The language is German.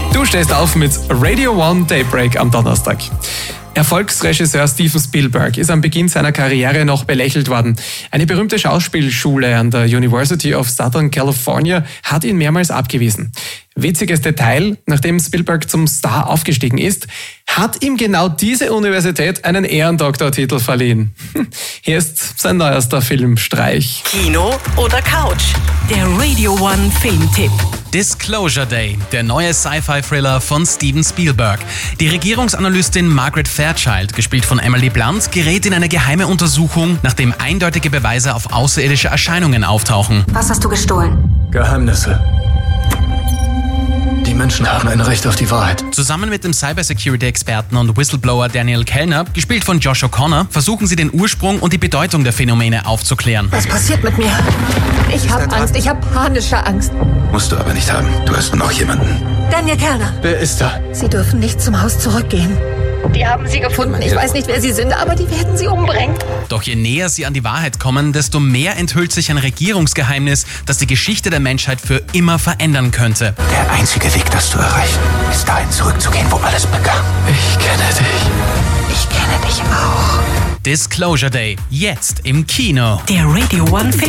Du stehst auf mit Radio One Daybreak am Donnerstag. Erfolgsregisseur Steven Spielberg ist am Beginn seiner Karriere noch belächelt worden. Eine berühmte Schauspielschule an der University of Southern California hat ihn mehrmals abgewiesen. Witziges Detail, nachdem Spielberg zum Star aufgestiegen ist, hat ihm genau diese Universität einen Ehrendoktortitel verliehen. Hier ist sein neuester Filmstreich. Kino oder Couch? Der Radio One Filmtipp. Disclosure Day, der neue Sci-Fi-Thriller von Steven Spielberg. Die Regierungsanalystin Margaret Fairchild, gespielt von Emily Blunt, gerät in eine geheime Untersuchung, nachdem eindeutige Beweise auf außerirdische Erscheinungen auftauchen. Was hast du gestohlen? Geheimnisse. Die Menschen haben ein Recht auf die Wahrheit. Zusammen mit dem Cybersecurity-Experten und Whistleblower Daniel Kellner, gespielt von Josh O'Connor, versuchen sie den Ursprung und die Bedeutung der Phänomene aufzuklären. Was passiert mit mir? Ich habe Angst, ich habe panische Angst. Musst du aber nicht haben. Du hast noch jemanden. Daniel Kellner. Wer ist da? Sie dürfen nicht zum Haus zurückgehen. Die haben sie gefunden. Ich weiß nicht, wer sie sind, aber die werden sie umbringen. Doch je näher sie an die Wahrheit kommen, desto mehr enthüllt sich ein Regierungsgeheimnis, das die Geschichte der Menschheit für immer verändern könnte. Der einzige Weg, das zu erreichen, ist dahin zurückzugehen, wo alles begann. Ich kenne dich. Ich kenne dich auch. Disclosure Day, jetzt im Kino. Der Radio One Film